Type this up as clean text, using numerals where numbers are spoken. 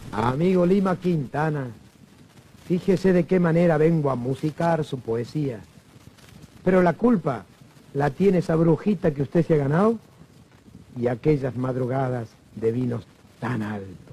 Amigo Lima Quintana, fíjese de qué manera vengo a musicar su poesía. Pero la culpa la tiene esa brujita que usted se ha ganado y aquellas madrugadas de vinos tan altos.